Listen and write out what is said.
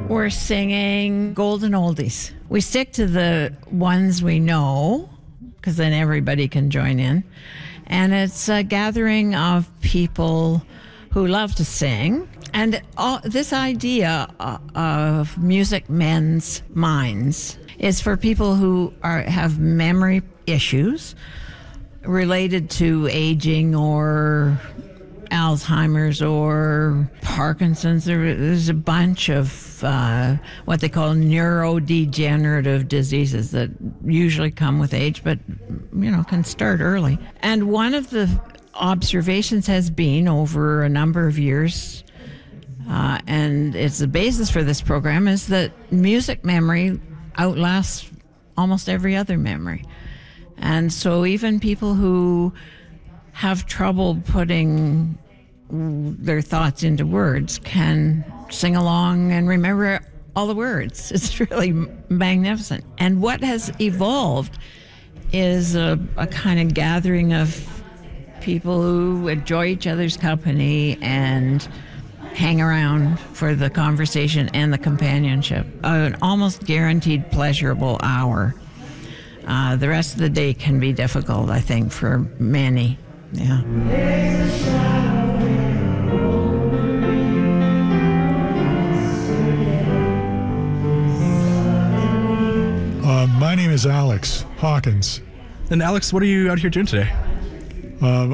We're singing golden oldies. We stick to the ones we know, because then everybody can join in. And it's a gathering of people who love to sing. And this idea of Music Men's Minds is for people who have memory issues related to aging or Alzheimer's or Parkinson's. There's a bunch of what they call neurodegenerative diseases that usually come with age, but can start early. And one of the observations has been over a number of years, and it's the basis for this program, is that music memory outlasts almost every other memory. And so even people who have trouble putting their thoughts into words can sing along and remember all the words. It's really magnificent. And what has evolved is a kind of gathering of people who enjoy each other's company and hang around for the conversation and the companionship. An almost guaranteed pleasurable hour. The rest of the day can be difficult, I think, for many. Yeah. My name is Alex Hawkins. And Alex, what are you out here doing today?